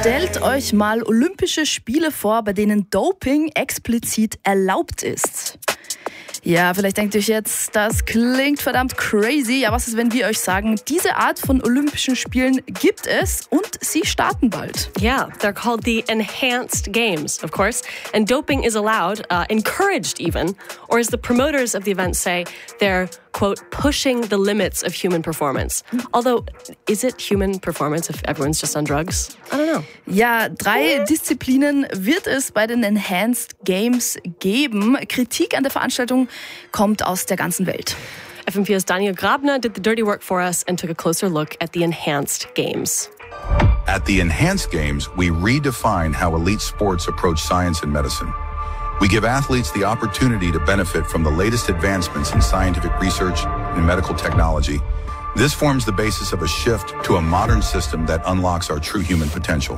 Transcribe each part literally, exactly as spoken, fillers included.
Stellt euch mal Olympische Spiele vor, bei denen Doping explizit erlaubt ist. Ja, vielleicht denkt ihr euch jetzt, das klingt verdammt crazy. Ja, was ist, wenn wir euch sagen, diese Art von Olympischen Spielen gibt es und sie starten bald? Yeah, they're called the Enhanced Games, of course. And doping is allowed, uh, encouraged even. Or as the promoters of the event say, they're, quote, pushing the limits of human performance. Although, is it human performance if everyone's just on drugs? I don't know. Ja, drei Disziplinen wird es bei den Enhanced Games geben. Kritik an der Veranstaltung kommt aus der ganzen Welt. F M P's Daniel Grabner did the dirty work for us and took a closer look at the Enhanced Games. At the Enhanced Games, we redefine how elite sports approach science and medicine. We give athletes the opportunity to benefit from the latest advancements in scientific research and medical technology. This forms the basis of a shift to a modern system that unlocks our true human potential.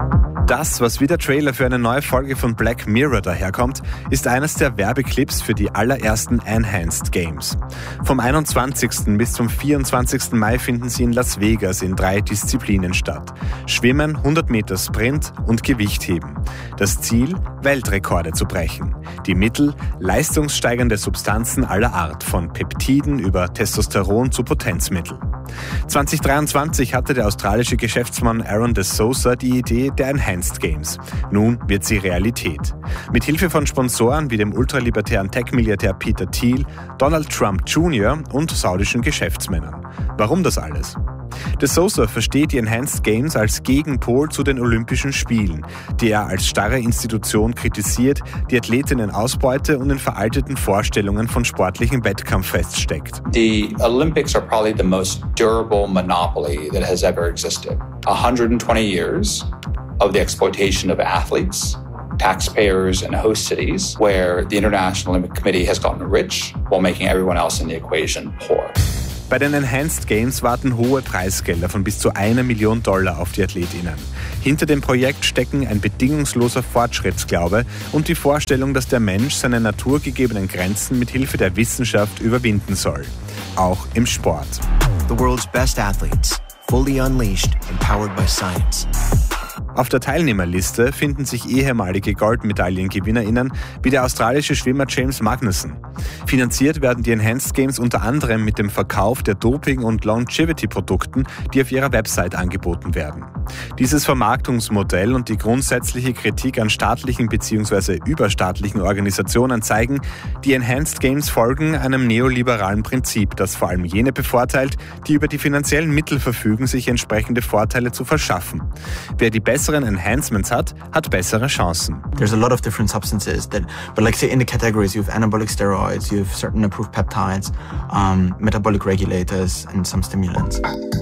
Das, was wie der Trailer für eine neue Folge von Black Mirror daherkommt, ist eines der Werbeclips für die allerersten Enhanced Games. Vom einundzwanzigsten bis zum vierundzwanzigsten Mai finden sie in Las Vegas in drei Disziplinen statt. Schwimmen, hundert Meter Sprint und Gewichtheben. Das Ziel, Weltrekorde zu brechen. Die Mittel, leistungssteigernde Substanzen aller Art, von Peptiden über Testosteron zu Potenzmitteln. zwanzig dreiundzwanzig hatte der australische Geschäftsmann Aaron De Souza die Idee der Enhanced Games. Nun wird sie Realität. Mit Hilfe von Sponsoren wie dem ultralibertären Tech-Milliardär Peter Thiel, Donald Trump Junior und saudischen Geschäftsmännern. Warum das alles? De Souza versteht die Enhanced Games als Gegenpol zu den Olympischen Spielen, die er als starre Institution kritisiert, die Athletinnen ausbeute und in veralteten Vorstellungen von sportlichem Wettkampf feststeckt. The Olympics are probably the most durable monopoly that has ever existed. one hundred twenty years of the exploitation of athletes, taxpayers and host cities, where the International Olympic Committee has gotten rich while making everyone else in the equation poor. Bei den Enhanced Games warten hohe Preisgelder von bis zu einer Million Dollar auf die AthletInnen. Hinter dem Projekt stecken ein bedingungsloser Fortschrittsglaube und die Vorstellung, dass der Mensch seine naturgegebenen Grenzen mit Hilfe der Wissenschaft überwinden soll. Auch im Sport. The world's best athletes, fully unleashed, empowered by science. Auf der Teilnehmerliste finden sich ehemalige GoldmedaillenGewinnerInnen wie der australische Schwimmer James Magnussen. Finanziert werden die Enhanced Games unter anderem mit dem Verkauf der Doping- und Longevity-Produkten, die auf ihrer Website angeboten werden. Dieses Vermarktungsmodell und die grundsätzliche Kritik an staatlichen bzw. überstaatlichen Organisationen zeigen, die Enhanced Games folgen einem neoliberalen Prinzip, das vor allem jene bevorteilt, die über die finanziellen Mittel verfügen, sich entsprechende Vorteile zu verschaffen. Wer die besseren Enhancements hat, hat bessere Chancen. There's a lot of different substances that, but like say in the categories, you have anabolic steroids, you have certain approved peptides, um, metabolic regulators and some stimulants.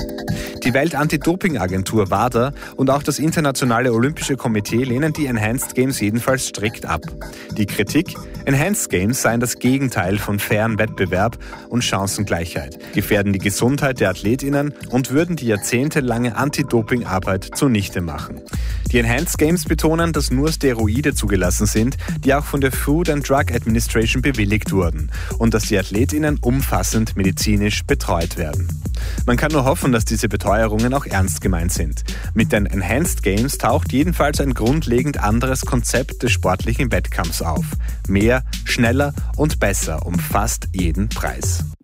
Die Welt-Anti-Doping-Agentur WADA und auch das Internationale Olympische Komitee lehnen die Enhanced Games jedenfalls strikt ab. Die Kritik? Enhanced Games seien das Gegenteil von fairen Wettbewerb und Chancengleichheit, gefährden die Gesundheit der AthletInnen und würden die jahrzehntelange Anti-Doping-Arbeit zunichte machen. Die Enhanced Games betonen, dass nur Steroide zugelassen sind, die auch von der Food and Drug Administration bewilligt wurden und dass die AthletInnen umfassend medizinisch betreut werden. Man kann nur hoffen, dass diese Beteuerungen auch ernst gemeint sind. Mit den Enhanced Games taucht jedenfalls ein grundlegend anderes Konzept des sportlichen Wettkampfs auf. Mehr, schneller und besser um fast jeden Preis.